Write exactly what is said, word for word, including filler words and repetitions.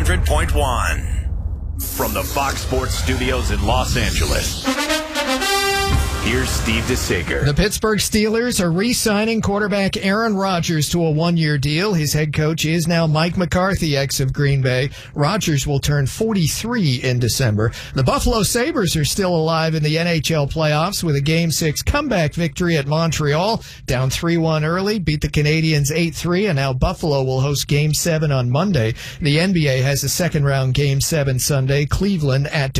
hundred point one. From the Fox Sports Studios in Los Angeles, here's Steve DeSager. The Pittsburgh Steelers are re-signing quarterback Aaron Rodgers to a one-year deal. His head coach is now Mike McCarthy, ex of Green Bay. Rodgers will turn forty-three in December. The Buffalo Sabres are still alive in the N H L playoffs with a Game six comeback victory at Montreal. Down three one early, beat the Canadiens eight three, and now Buffalo will host Game seven on Monday. The N B A has a second-round Game seven Sunday, Cleveland at